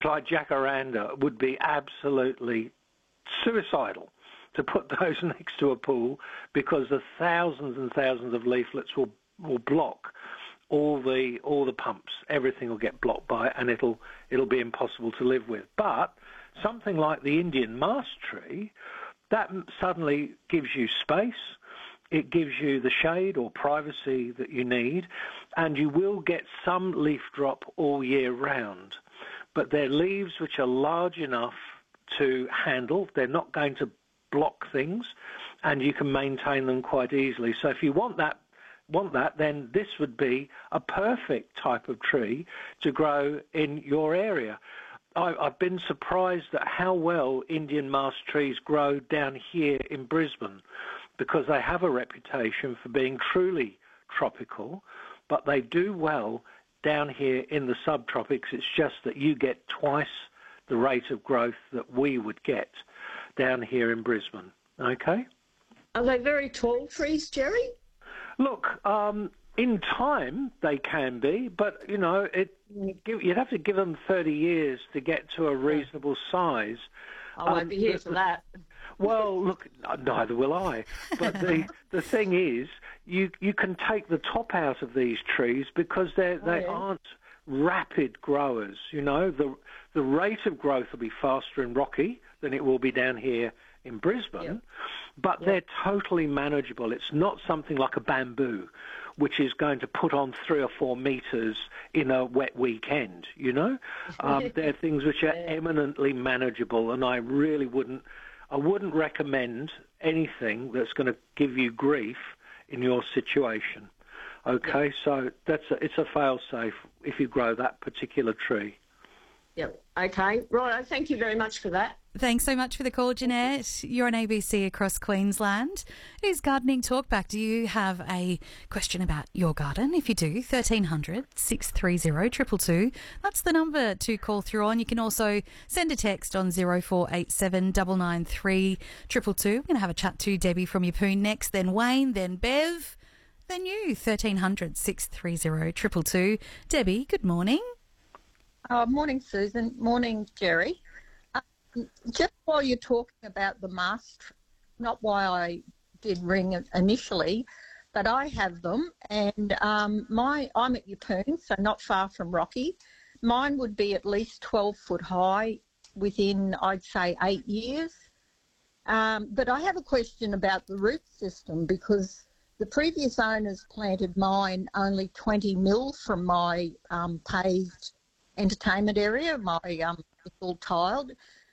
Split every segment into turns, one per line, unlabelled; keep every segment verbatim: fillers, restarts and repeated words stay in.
like jacaranda would be absolutely suicidal to put those next to a pool, because the thousands and thousands of leaflets will will block all the all the pumps. Everything will get blocked by it, and it'll it'll be impossible to live with. But something like the Indian mast tree, that suddenly gives you space. It gives you the shade or privacy that you need, and you will get some leaf drop all year round. But they're leaves which are large enough to handle. They're not going to block things, and you can maintain them quite easily. So if you want that, want that, then this would be a perfect type of tree to grow in your area. I, I've been surprised at how well Indian mast trees grow down here in Brisbane, because they have a reputation for being truly tropical, but they do well down here in the subtropics. It's just that you get twice the rate of growth that we would get down here in Brisbane. Okay?
Are they very tall trees, Jerry?
Look, um, in time they can be, but, you know, it you'd have to give them thirty years to get to a reasonable size.
I won't um, be here for that.
Well, look, neither will I. But the the thing is, you you can take the top out of these trees because they oh, they yeah. aren't rapid growers. You know, the the rate of growth will be faster in Rocky than it will be down here in Brisbane, yep. but yep. they're totally manageable. It's not something like a bamboo, which is going to put on three or four metres in a wet weekend, you know? Um, they're things which are yeah. eminently manageable, and I really wouldn't, I wouldn't recommend anything that's going to give you grief in your situation. Okay, yep. so that's a, it's a fail-safe if you grow that particular tree.
Yep. Okay. Right. Thank you very much for that.
Thanks so much for the call, Jeanette. You're on A B C across Queensland. It is Gardening Talkback. Do you have a question about your garden? If you do, thirteen hundred, six three zero, two two two. That's the number to call through on. You can also send a text on zero four eight seven nine nine three two two two. We're going to have a chat to Debbie from Yeppoon next, then Wayne, then Bev, then you, thirteen hundred, six three zero, two two two. Debbie, good morning.
Oh, morning, Susan. Morning, Jerry. Um, just while you're talking about the mast, not why I did ring initially, but I have them, and um, my I'm at Yeppoon, so not far from Rocky. Mine would be at least twelve foot high within, I'd say, eight years. Um, but I have a question about the root system, because the previous owners planted mine only twenty mil from my um, paved entertainment area, my um, it's all tiled.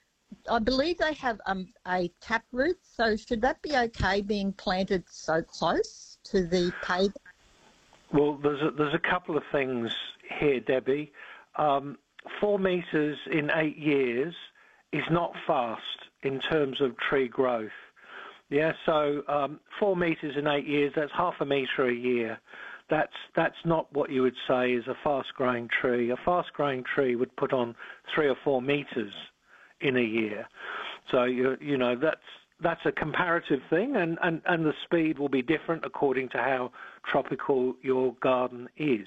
I believe they have um, a taproot, so should that be okay being planted so close to the pavement?
Well, there's a, there's a couple of things here, Debbie. Um, four metres in eight years is not fast in terms of tree growth. Yeah, so um, four metres in eight years, that's half a metre a year. That's that's not what you would say is a fast-growing tree. A fast-growing tree would put on three or four metres in a year. So, you you know, that's that's a comparative thing, and, and, and the speed will be different according to how tropical your garden is.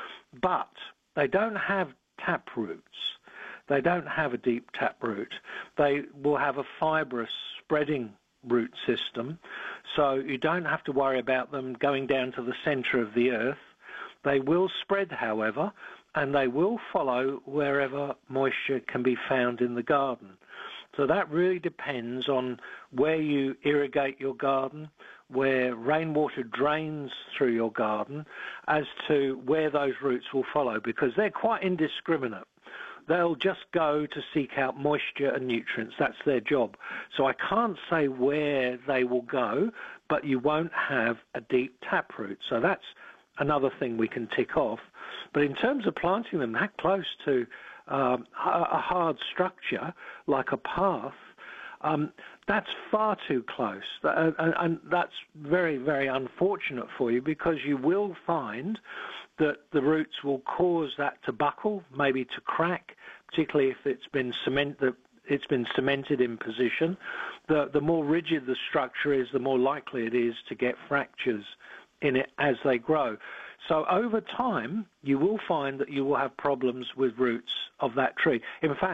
But they don't have tap roots. They don't have a deep tap root. They will have a fibrous spreading root system, so you don't have to worry about them going down to the centre of the earth. They will spread, however, and they will follow wherever moisture can be found in the garden. So that really depends on where you irrigate your garden, where rainwater drains through your garden, as to where those roots will follow, because they're quite indiscriminate. They'll just go to seek out moisture and nutrients. That's their job. So I can't say where they will go, but you won't have a deep taproot. So that's another thing we can tick off. But in terms of planting them that close to um, a hard structure, like a path, um, that's far too close. And, and that's very, very unfortunate for you, because you will find that the roots will cause that to buckle, maybe to crack, particularly if it's been cement, the, it's been cemented in position. The, the more rigid the structure is, the more likely it is to get fractures in it as they grow. So over time, you will find that you will have problems with roots of that tree. In fact,